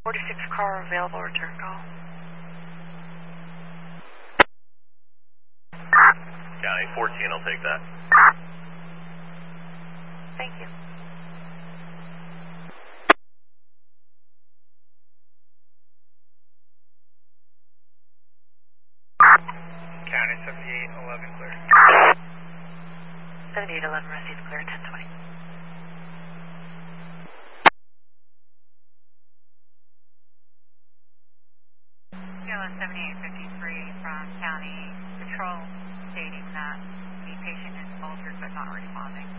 46 car available, return call. County 14, I'll take that. Thank you. County 7811 clear. 7811 received clear, 1020. Kilo 7853 from County Patrol stating that the patient is altered but not responding.